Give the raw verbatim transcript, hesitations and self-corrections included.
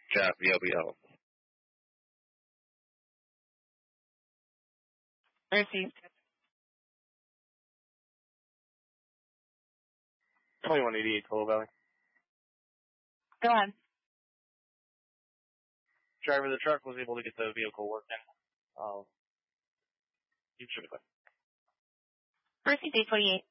Jeff, V O B O. Received. twenty-one eighty-eight Coal Valley. Go ahead. Driver of the truck was able to get the vehicle working. Uh, you should be fine. Received eight forty-eight.